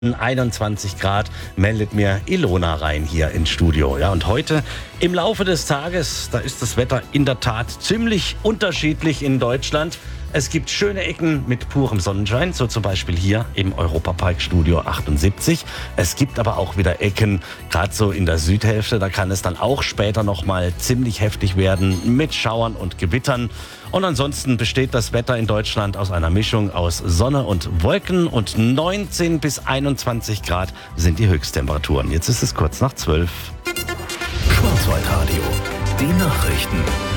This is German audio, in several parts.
21 Grad, meldet mir Ilona rein hier ins Studio. Ja, und heute im Laufe des Tages, da ist das Wetter in der Tat ziemlich unterschiedlich in Deutschland. Es gibt schöne Ecken mit purem Sonnenschein, so zum Beispiel hier im Europapark Studio 78. Es gibt aber auch wieder Ecken, gerade so in der Südhälfte, da kann es dann auch später nochmal ziemlich heftig werden mit Schauern und Gewittern. Und ansonsten besteht das Wetter in Deutschland aus einer Mischung aus Sonne und Wolken und 19 bis 21 Grad sind die Höchsttemperaturen. Jetzt ist es kurz nach 12. Schwarzwaldradio, die Nachrichten.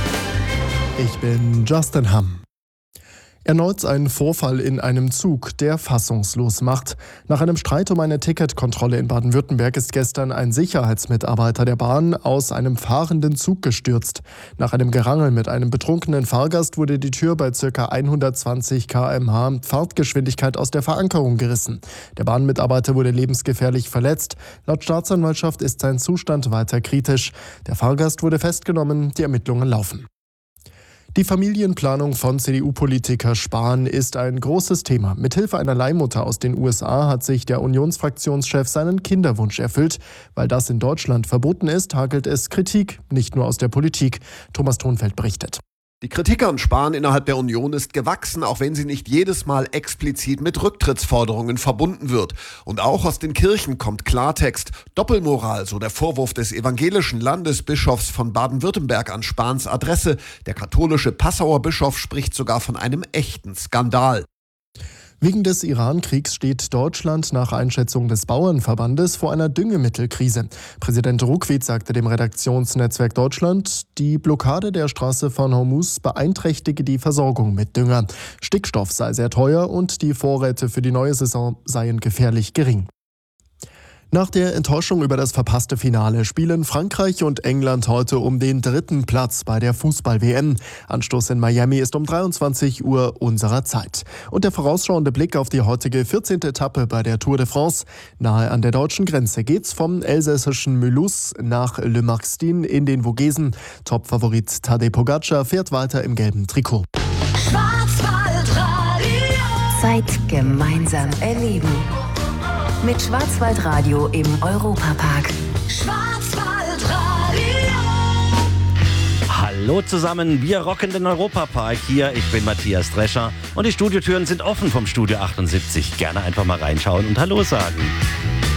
Ich bin Justin Hamm. Erneut ein Vorfall in einem Zug, der fassungslos macht. Nach einem Streit um eine Ticketkontrolle in Baden-Württemberg ist gestern ein Sicherheitsmitarbeiter der Bahn aus einem fahrenden Zug gestürzt. Nach einem Gerangel mit einem betrunkenen Fahrgast wurde die Tür bei ca. 120 km/h Fahrtgeschwindigkeit aus der Verankerung gerissen. Der Bahnmitarbeiter wurde lebensgefährlich verletzt. Laut Staatsanwaltschaft ist sein Zustand weiter kritisch. Der Fahrgast wurde festgenommen, die Ermittlungen laufen. Die Familienplanung von CDU-Politiker Spahn ist ein großes Thema. Mithilfe einer Leihmutter aus den USA hat sich der Unionsfraktionschef seinen Kinderwunsch erfüllt. Weil das in Deutschland verboten ist, hagelt es Kritik, nicht nur aus der Politik. Thomas Thonfeld berichtet. Die Kritik an Spahn innerhalb der Union ist gewachsen, auch wenn sie nicht jedes Mal explizit mit Rücktrittsforderungen verbunden wird. Und auch aus den Kirchen kommt Klartext. Doppelmoral, so der Vorwurf des evangelischen Landesbischofs von Baden-Württemberg an Spahns Adresse. Der katholische Passauer Bischof spricht sogar von einem echten Skandal. Wegen des Iran-Kriegs steht Deutschland nach Einschätzung des Bauernverbandes vor einer Düngemittelkrise. Präsident Ruckwied sagte dem Redaktionsnetzwerk Deutschland, die Blockade der Straße von Hormuz beeinträchtige die Versorgung mit Dünger. Stickstoff sei sehr teuer und die Vorräte für die neue Saison seien gefährlich gering. Nach der Enttäuschung über das verpasste Finale spielen Frankreich und England heute um den 3. Platz bei der Fußball-WM. Anstoß in Miami ist um 23 Uhr unserer Zeit. Und der vorausschauende Blick auf die heutige 14. Etappe bei der Tour de France. Nahe an der deutschen Grenze geht's vom elsässischen Mulhouse nach Le Marxtin in den Vogesen. Topfavorit Tadej Pogacar fährt weiter im gelben Trikot. Schwarzwaldradio. Zeit gemeinsam erleben. Mit Schwarzwaldradio im Europapark. Schwarzwaldradio. Hallo zusammen, wir rocken den Europapark hier. Ich bin Matthias Drescher und die Studiotüren sind offen vom Studio 78. Gerne einfach mal reinschauen und Hallo sagen.